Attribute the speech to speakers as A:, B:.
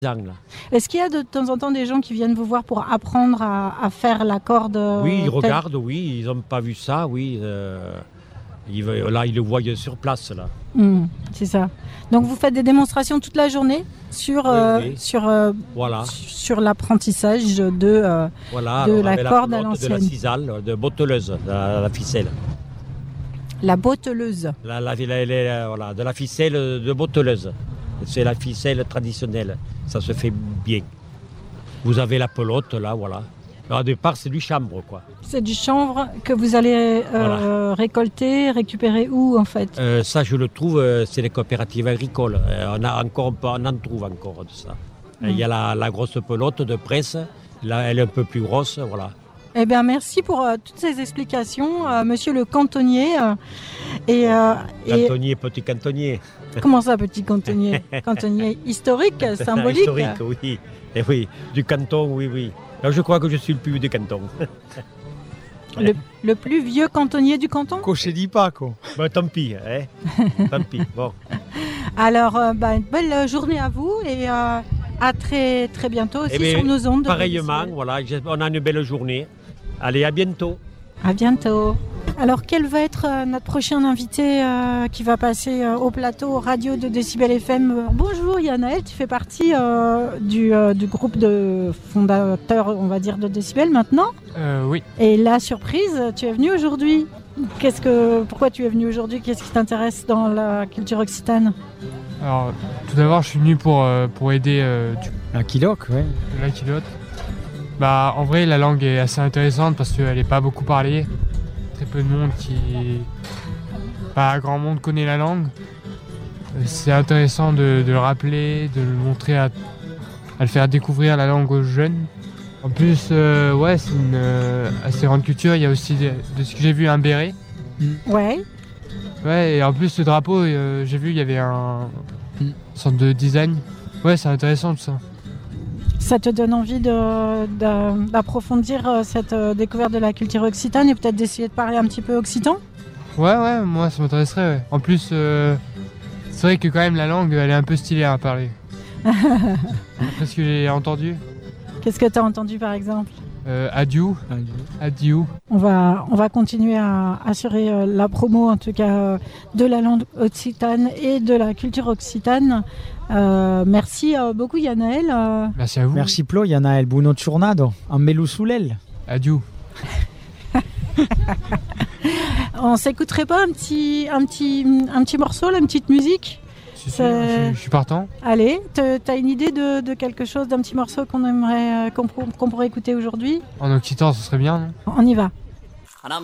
A: Là.
B: Est-ce qu'il y a de temps en temps des gens qui viennent vous voir pour apprendre à faire la corde
A: Oui, ils regardent, oui, ils n'ont pas vu ça, oui. Ils le voient sur place, là.
B: C'est ça. Donc vous faites des démonstrations toute la journée sur l'apprentissage de la corde à l'ancienne.
A: De la cisale, de botteleuse, la ficelle.
B: La botteleuse.
A: De la ficelle de botteleuse. C'est la ficelle traditionnelle. Ça se fait bien. Vous avez la pelote, là, voilà. Alors, au départ, c'est du chanvre, quoi.
B: C'est du chanvre que vous allez récolter, récupérer où, en fait
A: Ça, je le trouve, c'est les coopératives agricoles. On en trouve encore de ça. Il y a la grosse pelote de presse. Là, elle est un peu plus grosse, voilà.
B: Eh bien, merci pour toutes ces explications, monsieur le cantonnier.
A: Cantonnier, petit cantonnier.
B: Comment ça, petit cantonnier? Cantonnier historique, symbolique?
A: Historique, oui. Et oui, du canton, oui. Alors, je crois que je suis le plus vieux du canton.
B: Le plus vieux cantonnier du canton?
C: Cocher dit pas, quoi.
A: Bon, tant pis, hein. Tant pis, bon.
B: Alors, une belle journée à vous et à très, très bientôt aussi sur nos ondes.
A: Pareillement, voilà, on a une belle journée. Allez, à bientôt.
B: À bientôt. Alors, quel va être notre prochain invité qui va passer au plateau radio de Décibel FM? Bonjour Yanaël, tu fais partie du groupe de fondateurs, on va dire, de Décibel maintenant?
C: Oui.
B: Et la surprise, tu es venu aujourd'hui. Pourquoi tu es venu aujourd'hui? Qu'est-ce qui t'intéresse dans la culture occitane?
C: Alors, tout d'abord, je suis venu pour aider
D: la Kiloc, ouais.
C: La Kiloc. Bah, en vrai, la langue est assez intéressante parce qu'elle n'est pas beaucoup parlée. Très peu de monde pas grand monde connaît la langue. C'est intéressant de le rappeler, de le montrer, à le faire découvrir la langue aux jeunes. En plus, c'est une assez grande culture. Il y a aussi, de ce que j'ai vu, un béret.
B: Ouais.
C: Ouais, et en plus, ce drapeau, j'ai vu, il y avait une sorte de design. Ouais, c'est intéressant tout ça.
B: Ça te donne envie d'approfondir cette découverte de la culture occitane et peut-être d'essayer de parler un petit peu occitan?
C: Ouais, moi ça m'intéresserait. Ouais. En plus, c'est vrai que quand même la langue, elle est un peu stylée à parler. Après ce que j'ai entendu.
B: Qu'est-ce que tu as entendu par exemple?
C: Adieu.
B: On va continuer à assurer la promo en tout cas de la langue occitane et de la culture occitane. Merci beaucoup Yanaël.
C: Merci à vous.
D: Merci Plo, Yanaël. Buona giornata. Un melou soulel.
C: Adieu.
B: On s'écouterait pas un petit morceau, là, une petite musique?
C: Je suis partant.
B: Allez, t'as une idée de quelque chose, d'un petit morceau qu'on pourrait écouter aujourd'hui?
C: En occitan, ce serait bien, non?
B: On y va.